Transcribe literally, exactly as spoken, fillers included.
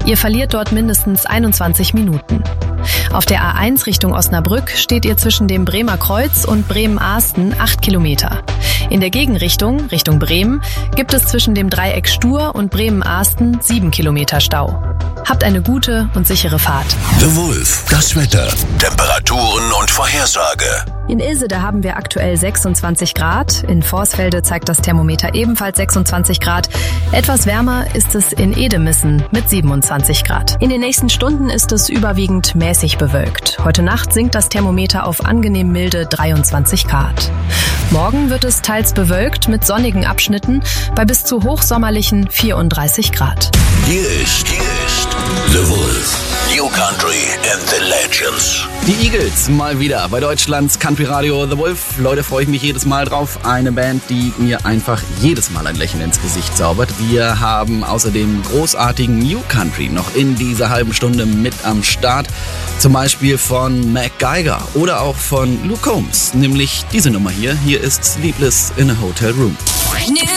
Ihr verliert dort mindestens einundzwanzig Minuten. Auf der A eins Richtung Osnabrück steht ihr zwischen dem Bremer Kreuz und Bremen-Ahsten acht Kilometer. In der Gegenrichtung, Richtung Bremen, gibt es zwischen dem Dreieck Stur und Bremen-Ahsten sieben Kilometer Stau. Habt eine gute und sichere Fahrt. The Wolf, das Wetter, Temperaturen und Vorhersage. In Ilsede haben wir aktuell sechsundzwanzig Grad. In Vorsfelde zeigt das Thermometer ebenfalls sechsundzwanzig Grad. Etwas wärmer ist es in Edemissen mit siebenundzwanzig Grad. In den nächsten Stunden ist es überwiegend mäßig bewölkt. Heute Nacht sinkt das Thermometer auf angenehm milde dreiundzwanzig Grad. Morgen wird es teils bewölkt mit sonnigen Abschnitten bei bis zu hochsommerlichen vierunddreißig Grad. Hier ist, hier ist The Wolf. New Country and the Legends. Die Eagles mal wieder bei Deutschlands Country Radio The Wolf. Leute, freue ich mich jedes Mal drauf. Eine Band, die mir einfach jedes Mal ein Lächeln ins Gesicht zaubert. Wir haben außerdem großartigen New Country noch in dieser halben Stunde mit am Start. Zum Beispiel von Mac Geiger oder auch von Luke Combs. Nämlich diese Nummer hier. Hier ist Sleepless in a Hotel Room. New